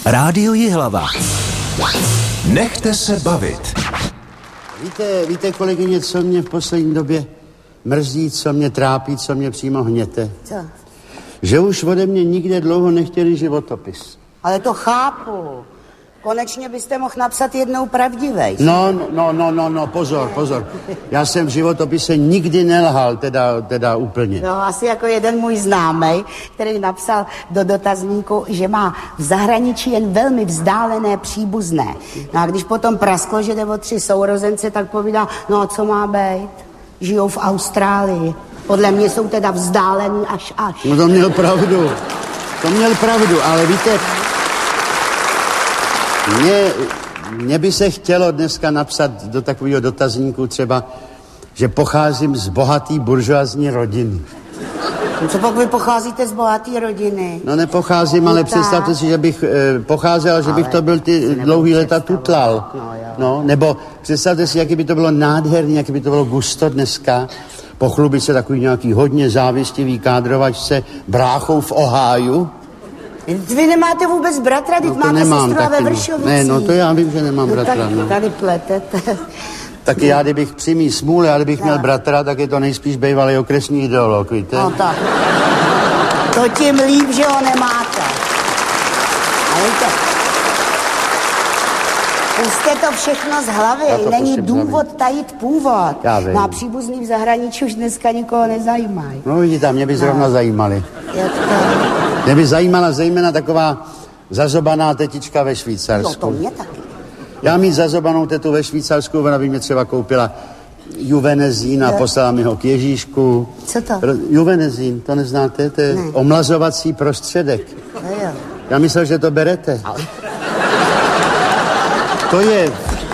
Rádio Jihlava. Nechte se bavit. Víte, kolegyně, co mě v poslední době mrzí, co mě trápí, co mě přímo hněte? Co? Že už ode mě nikde dlouho nechtěli životopis. Ale to chápu. Konečně byste mohl napsat jednou pravdivej. No, pozor. Já jsem v životopise nikdy nelhal, teda úplně. No, asi jako jeden můj známej, který napsal do dotazníku, že má v zahraničí jen velmi vzdálené příbuzné. No a když potom prasklo, že jde o 3 sourozence, tak povídá, no a co má být? Žijou v Austrálii. Podle mě jsou teda vzdálený až. No to měl pravdu, ale víte... Mně by se chtělo dneska napsat do takového dotazníku třeba, že pocházím z bohatý buržoazní rodiny. Co pak vy pocházíte z bohaté rodiny? No nepocházím, ale představte si, že bych pocházel, že bych to byl ty dlouhý leta tutlal. No, nebo představte si, jaký by to bylo nádherný, jaký by to bylo gusto dneska. Pochlubit se takový nějaký hodně závistivý kádrovačce bráchou v Ohiu. Vy nemáte vůbec bratra, teď máte sestru a ve Vršovicích. Ne, no to já vím, že nemám bratra. Tak tady pletete. Tak já, kdybych při mý smůle, ale kdybych měl bratra, tak je to nejspíš bývalý okresní ideolog, víte? No tak. To tím líp, že ho nemáte. A víte, puste to všechno z hlavy. Není důvod tajit původ. No a příbuzný v zahraničí už dneska nikoho nezajímají. No vidíte, mě by zrovna zajímali. Mě by zajímala zejména taková zazobaná tetička ve Švýcarsku. No to mě taky. Já mít zazobanou tetu ve Švýcarsku, ona by mě třeba koupila juvenezín a poslala mi ho k Ježíšku. Co to? Juvenezín, to neznáte? To je omlazovací prostředek. Já myslel, že to berete. Ale... To je...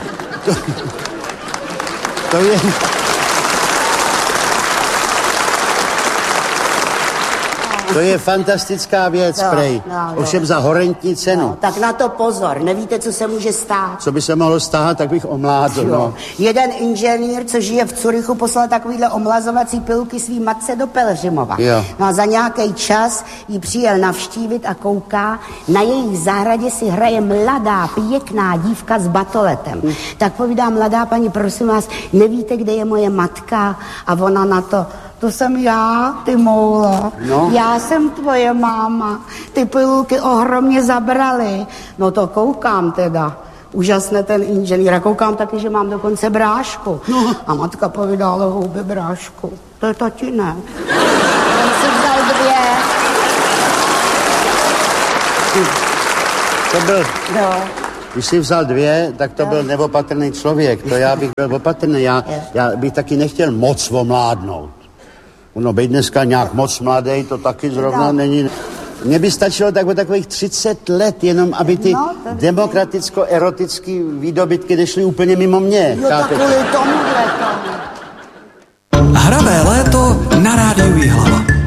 To je fantastická věc, prej. Ovšem za horentní cenu. No, tak na to pozor, nevíte, co se může stát. Co by se mohlo stát, tak bych omládl, no. Jeden inženýr, co žije v Curychu, poslal takovýhle omlazovací pilulky svý matce do Pelhřimova. Jo. No a za nějaký čas jí přijel navštívit a kouká, na jejich zahradě si hraje mladá, pěkná dívka s batoletem. Tak povídá, mladá paní, prosím vás, nevíte, kde je moje matka? A ona na to... To jsem já, ty moulo. No. Já jsem tvoje máma. Ty pilulky ohromně zabraly. No to koukám teda. Úžasné ten inženýr. A koukám taky, že mám dokonce brášku. No. A matka povídala, houby brášku. To je tatínek. On si vzal 2. To byl... No. Když si vzal 2, tak to byl neopatrný člověk. To já bych byl opatrný. Já bych taky nechtěl moc omládnout. No, být dneska nějak moc mladý, to taky zrovna není. Mně by stačilo takových 30 let, jenom aby ty demokraticko-erotický výdobytky nešly úplně mimo mě. Jo, tak kvůli tomuhle. Hravé léto na Rádiu Jihlava.